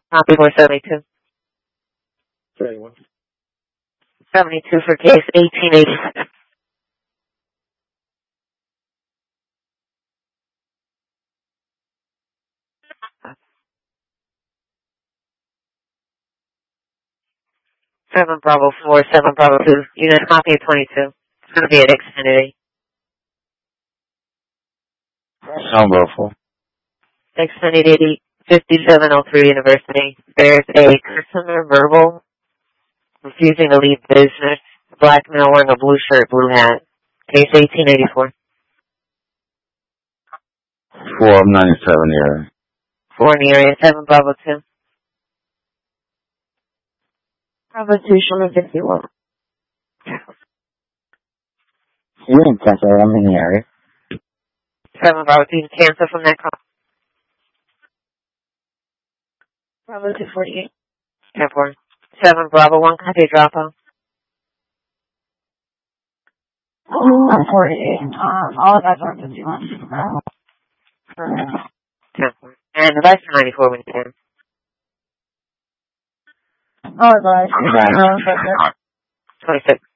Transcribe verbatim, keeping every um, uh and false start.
Copy four seventy-two. seventy-one. seventy-two for case eighteen eighty. Seven Bravo four, seven Bravo two. Unit copy of twenty-two. It's going to be at Xfinity. seven Bravo four. Xfinity fifty-seven oh three University. There's a customer verbal refusing to leave business. Black male wearing a blue shirt, blue hat. Case eighteen eighty-four. four ninety-seven area. Four in the area. seven Bravo two. Bravo two, Sherman fifty-one. You didn't cancel it. I'm in the area. seven Bravo two, cancel from that call. Bravo two forty-eight. ten four. seven Bravo one, copy drop off. Oh, forty-eight. Um, all of that's are fifty-one. ten four. And device for ninety-four when you can. Oh, advice. twenty-six.